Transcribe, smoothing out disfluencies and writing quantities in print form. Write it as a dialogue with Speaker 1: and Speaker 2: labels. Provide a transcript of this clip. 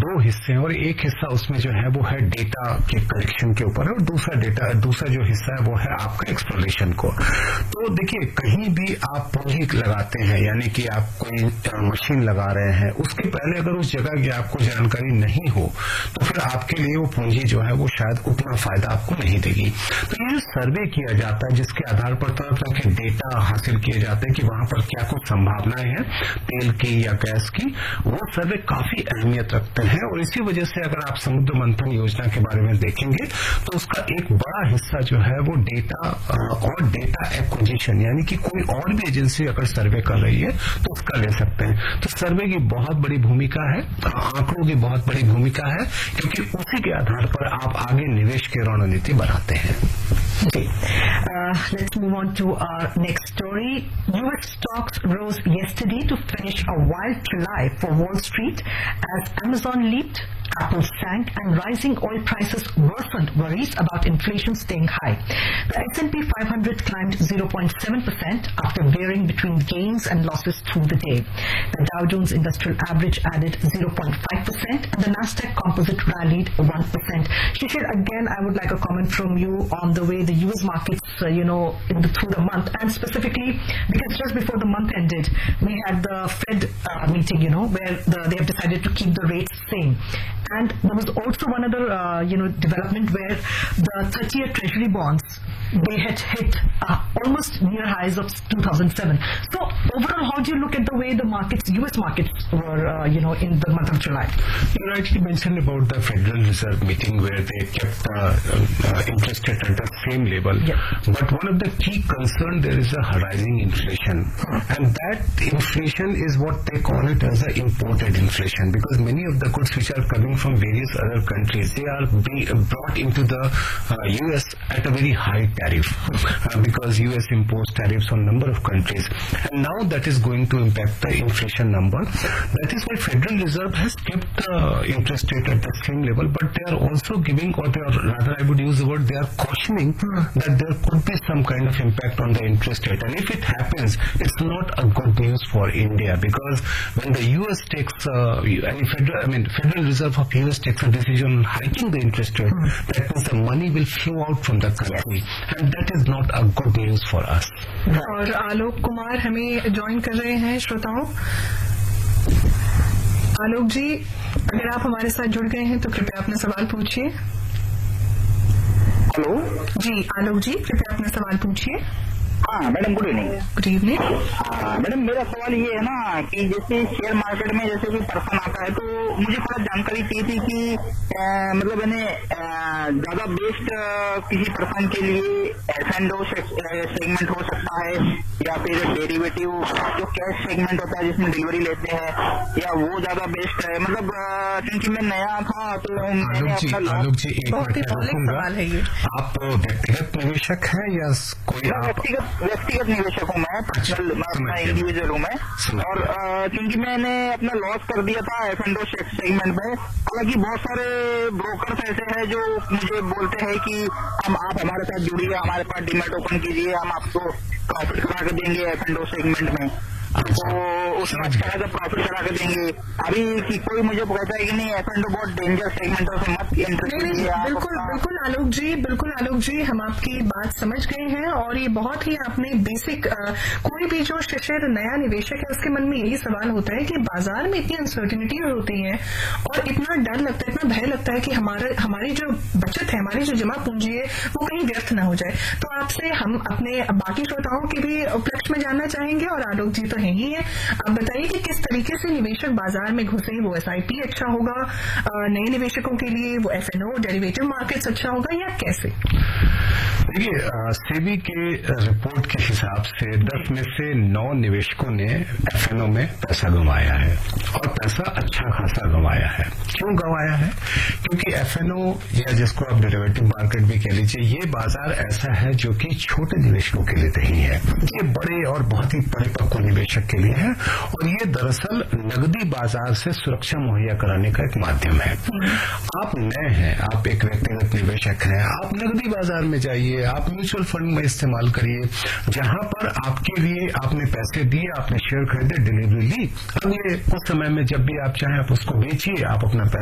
Speaker 1: दो हिस्से हैं और एक हिस्सा उसमें जो है वो है डेटा के कलेक्शन के ऊपर है और दूसरा जो हिस्सा है वो है आपका एक्सप्लोरेशन को। तो देखिए कहीं भी आप पूंजी लगाते हैं यानी कि आप कोई मशीन लगा रहे हैं, उसके पहले अगर उस जगह की आपको जानकारी नहीं हो तो फिर आपके लिए वो पूंजी जो है वो शायद उतना फायदा आपको नहीं देगी। तो ये जो सर्वे किया जाता है जिसके आधार पर तरह तरह के डेटा हासिल किए जाते हैं कि वहां पर क्या कुछ संभावनाएं हैं तेल की या गैस की, वो सर्वे काफी अहमियत रखते हैं। और इसी वजह से अगर आप समुद्र मंथन योजना के बारे में देखेंगे तो उसका एक बड़ा हिस्सा जो है वो डेटा और डेटा एक्विजिशन यानी कि कोई और भी एजेंसी अगर सर्वे कर रही है तो उसका ले सकते हैं। तो सर्वे की बहुत बड़ी भूमिका है, आंकड़ों की बहुत बड़ी भूमिका है, क्योंकि उसी के आधार पर आप आगे निवेश की रणनीति बनाते हैं।
Speaker 2: Let's move on to our next story. US stocks rose yesterday to finish a wild July for Wall Street as Amazon leaped, Apple sank, and rising oil prices worsened worries about inflation staying high. The S&P 500 climbed 0.7% after veering between gains and losses through the day. The Dow Jones Industrial Average added 0.5% and the Nasdaq Composite rallied 1%. Shishir, again, I would like a comment from you on the way the US markets, through the month, and specifically because just before the month ended, we had the Fed meeting, where they have decided to keep the rates same. And there was also one other, development where the 30-year Treasury bonds, they had hit almost near highs of 2007. So overall, how do you look at the way the markets, US markets were, in the month of July?
Speaker 1: You rightly mentioned about the Federal Reserve meeting where they kept interest rate at the same level.
Speaker 2: Yeah.
Speaker 1: But one of the key concern there is a rising inflation. And that inflation is what they call it as a imported inflation, because many of the goods which are coming from various other countries, they are being brought into the US at a very high tariff because US imposes tariffs on number of countries, and now that is going to impact the inflation number. That is why Federal Reserve has kept the interest rate at the same level, but they are also giving, or they are, rather I would use the word, they are cautioning that there could be some kind of impact on the interest rate, and if it happens, it's not a good news for India, because when the US takes Federal Reserve of US takes a decision on hiking the interest rate, that means the money will flow out from the country, and that is not a good news for us.
Speaker 3: और आलोक कुमार हमें join कर रहे हैं श्रोताओं। आलोक जी, अगर आप हमारे साथ जुड़ गए हैं तो कृपया अपना सवाल पूछिए।
Speaker 4: हेलो
Speaker 3: जी आलोक जी, कृपया अपना सवाल पूछिए।
Speaker 4: हाँ madam, good evening.
Speaker 3: Good evening.
Speaker 4: Madam, मेरा सवाल ये है ना कि जैसे शेयर मार्केट में जैसे कोई पर्सन आता है तो मुझे थोड़ा जानकारी चाहिए थी कि मतलब ज्यादा बेस्ट किसी पर्सन के लिए F&O सेगमेंट हो सकता है या फिर डेरिवेटिव जो कैश सेगमेंट होता है जिसमें डिलीवरी लेते हैं, या वो ज्यादा बेस्ट है? मतलब क्योंकि मैं नया था तो
Speaker 1: आलोक जी एक
Speaker 3: बहुत ही मौलिक सवाल है ये।
Speaker 1: आप व्यक्तिगत निवेशक हैं या कोई
Speaker 4: व्यक्तिगत निवेशक हूँ मैं, पर्सनल अपना इंडिविजुअल हूँ मैं, और क्योंकि मैंने अपना लॉस कर दिया था F&O सेगमेंट में। हालांकि बहुत सारे ब्रोकर्स ऐसे हैं जो मुझे बोलते हैं कि आप हमारे साथ जुड़िए, हमारे पास डीमैट ओपन कीजिए, हम आपको प्रॉफिट करा के देंगे F&O सेगमेंट में, तो उसमें अच्छा खासा प्रॉफिट करा के देंगे। अभी कि कोई मुझे कहता है कि नहीं F&O बहुत डेंजर सेगमेंट है, उसमें मत इंटरेस्ट लीजिए।
Speaker 3: बिल्कुल आलोक जी, हम आपकी बात समझ गए हैं, और ये बहुत ही आपने बेसिक, कोई भी जो शिशिर नया निवेशक है उसके मन में यही सवाल होता है कि बाजार में इतनी अनसर्टिनिटी होती है और इतना डर लगता है, इतना भय लगता है कि हमारी जो बचत है, हमारी जो जमा पूंजी है वो कहीं व्यर्थ न हो जाए। तो आपसे हम अपने बाकी श्रोताओं के भी उपलक्ष्य में जानना चाहेंगे, और आलोक जी तो है ही है, आप बताइए कि किस तरीके से निवेशक बाजार में घुसे, वो SIP अच्छा होगा नए निवेशकों के लिए, वो F&O डेरिवेटिव मार्केट्स अच्छा होगा, या कैसे?
Speaker 1: देखिए, सेबी के रिपोर्ट के हिसाब से 10 में से 9 निवेशकों ने F&O में पैसा गंवाया है, और पैसा अच्छा खासा गंवाया है। क्यों गंवाया है? क्योंकि F&O या जिसको आप डेरिवेटिव मार्केट भी कह लीजिए, ये बाजार ऐसा है जो कि छोटे निवेशकों के लिए नहीं है, ये बड़े और बहुत ही परिपक्व निवेशक के लिए है, और ये दरअसल नकदी बाजार से सुरक्षा मुहैया कराने का एक माध्यम है। आप नए हैं, आप एक व्यक्तिगत निवेशक हैं, आप नकदी बाजार में जाइए, आप म्यूचुअल फंड में इस्तेमाल करिए, जहां पर आपके लिए आपने पैसे दिए, आपने शेयर खरीदे, डिलीवरी ली, अगले कुछ समय में जब भी आप चाहें आप उसको बेचिए, आप अपना